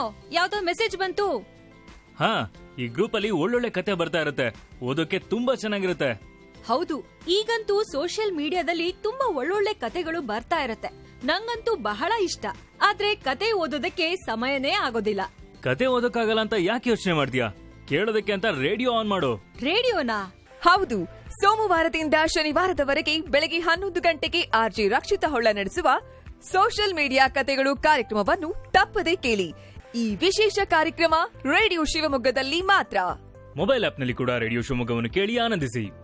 ಯಾವ್ದೋ ಮೆಸೇಜ್ ಬಂತು. ಹಾ, ಈ ಗ್ರೂಪ್ ಅಲ್ಲಿ ಒಳ್ಳೊಳ್ಳೆ ಕತೆ ಬರ್ತಾ ಇರುತ್ತೆ, ಓದೋಕೆ ತುಂಬಾ ಚೆನ್ನಾಗಿರುತ್ತೆ. ಹೌದು, ಈಗಂತೂ ಸೋಷಿಯಲ್ ಮೀಡಿಯಾದಲ್ಲಿ ತುಂಬಾ ಒಳ್ಳೊಳ್ಳೆ ಕತೆಗಳು ಬರ್ತಾ ಇರತ್ತೆ. ನಂಗಂತೂ ಬಹಳ ಇಷ್ಟ. ಆದ್ರೆ ಕತೆ ಓದೋದಕ್ಕೆ ಸಮಯನೇ ಆಗೋದಿಲ್ಲ. ಕತೆ ಓದೋಕ್ಕಾಗಲ್ಲ ಅಂತ ಯಾಕೆ ಯೋಚನೆ ಮಾಡ್ತೀಯಾ? ಕೇಳೋದಕ್ಕೆ ಅಂತ ರೇಡಿಯೋ ಆನ್ ಮಾಡು. ರೇಡಿಯೋನಾ? ಹೌದು, ಸೋಮವಾರದಿಂದ ಶನಿವಾರದವರೆಗೆ ಬೆಳಗ್ಗೆ 11 ಗಂಟೆಗೆ ಆರ್ಜಿ ರಕ್ಷಿತ ಹೊಳ್ಳ ನಡೆಸುವ ಸೋಷಿಯಲ್ ಮೀಡಿಯಾ ಕತೆಗಳು ಕಾರ್ಯಕ್ರಮವನ್ನು ತಪ್ಪದೇ ಕೇಳಿ. ಈ ವಿಶೇಷ ಕಾರ್ಯಕ್ರಮ ರೇಡಿಯೋ ಶಿವಮೊಗ್ಗದಲ್ಲಿ ಮಾತ್ರ. ಮೊಬೈಲ್ ಆಪ್ನಲ್ಲಿ ಕೂಡ ರೇಡಿಯೋ ಶಿವಮೊಗ್ಗವನ್ನು ಕೇಳಿ ಆನಂದಿಸಿ.